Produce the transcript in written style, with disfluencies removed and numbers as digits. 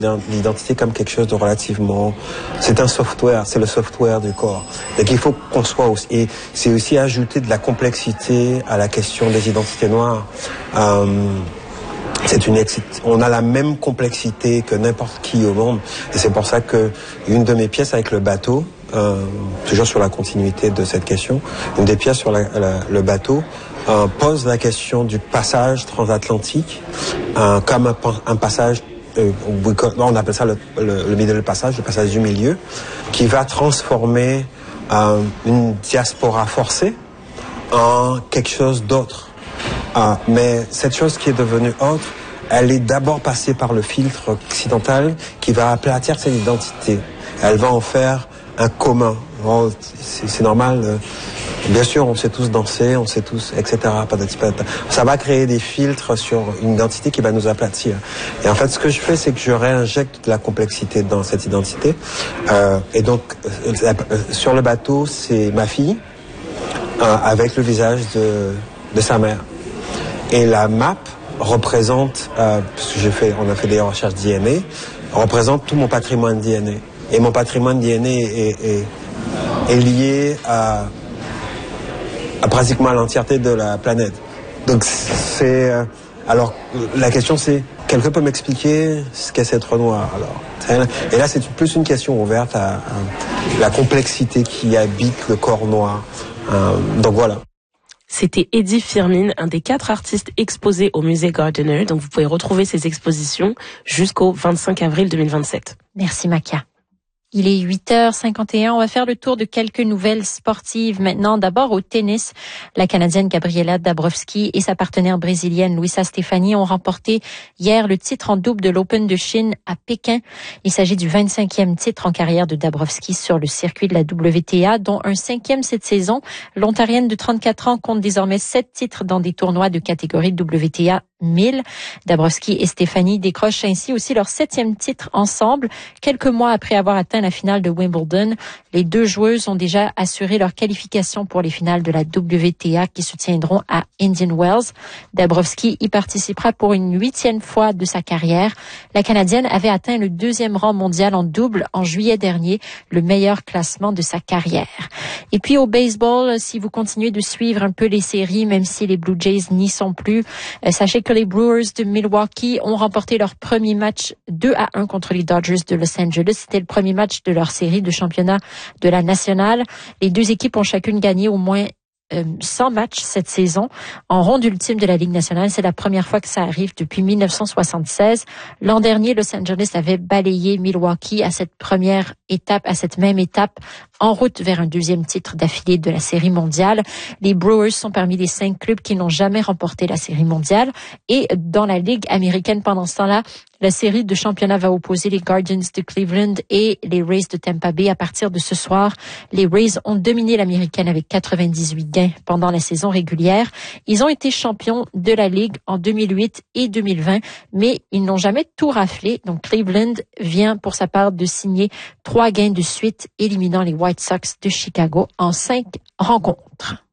l'identité comme quelque chose de relativement... C'est un software, c'est le software du corps. Donc il faut qu'on soit aussi... Et c'est aussi ajouter de la complexité à la question des identités noires. On a la même complexité que n'importe qui au monde. Et c'est pour ça que une de mes pièces avec le bateau, toujours sur la continuité de cette question, une des pièces sur le bateau pose la question du passage transatlantique comme un passage... on appelle ça le middle passage, le passage du milieu, qui va transformer une diaspora forcée en quelque chose d'autre. Mais cette chose qui est devenue autre, elle est d'abord passée par le filtre occidental qui va aplatir cette identité. Elle va en faire un commun. Bon, c'est normal. Bien sûr, on sait tous danser, on sait tous, etc. Ça va créer des filtres sur une identité qui va nous aplatir. Et en fait, ce que je fais, c'est que je réinjecte de la complexité dans cette identité. Et donc, sur le bateau, c'est ma fille avec le visage de sa mère. Et la map représente, parce que on a fait des recherches DNA, représente tout mon patrimoine DNA. Et mon patrimoine DNA est lié à pratiquement l'entièreté de la planète. Donc alors la question c'est, quelqu'un peut m'expliquer ce qu'est cette noir alors? Et là c'est plus une question ouverte à la complexité qui habite le corps noir. Donc voilà. C'était Eddie Firmin, un des 4 artistes exposés au musée Gardner. Donc vous pouvez retrouver ces expositions jusqu'au 25 avril 2027. Merci Makia. Il est 8h51. On va faire le tour de quelques nouvelles sportives maintenant. D'abord au tennis. La Canadienne Gabriela Dabrowski et sa partenaire brésilienne Luisa Stefani ont remporté hier le titre en double de l'Open de Chine à Pékin. Il s'agit du 25e titre en carrière de Dabrowski sur le circuit de la WTA, dont un 5e cette saison. L'Ontarienne de 34 ans compte désormais 7 titres dans des tournois de catégorie WTA 1000. Dabrowski et Stefani décrochent ainsi aussi leur 7e titre ensemble. Quelques mois après avoir atteint la finale de Wimbledon, les deux joueuses ont déjà assuré leur qualification pour les finales de la WTA qui se tiendront à Indian Wells. Dabrowski y participera pour une 8e fois de sa carrière. La Canadienne avait atteint le 2e rang mondial en double en juillet dernier, le meilleur classement de sa carrière. Et puis au baseball, si vous continuez de suivre un peu les séries, même si les Blue Jays n'y sont plus, sachez que les Brewers de Milwaukee ont remporté leur premier match 2-1 contre les Dodgers de Los Angeles. C'était le premier match de leur série de championnat de la nationale. Les deux équipes ont chacune gagné au moins 100 matchs cette saison. En ronde ultime de la Ligue nationale, c'est la première fois que ça arrive depuis 1976. L'an dernier, Los Angeles avait balayé Milwaukee à cette même étape, en route vers un 2e titre d'affilée de la série mondiale. Les Brewers sont parmi les 5 clubs qui n'ont jamais remporté la série mondiale. Et dans la Ligue américaine, pendant ce temps-là, la série de championnat va opposer les Guardians de Cleveland et les Rays de Tampa Bay. À partir de ce soir, les Rays ont dominé l'américaine avec 98 gains pendant la saison régulière. Ils ont été champions de la Ligue en 2008 et 2020, mais ils n'ont jamais tout raflé. Donc Cleveland vient pour sa part de signer 3 gains de suite, éliminant les White Sox de Chicago en 5 rencontres.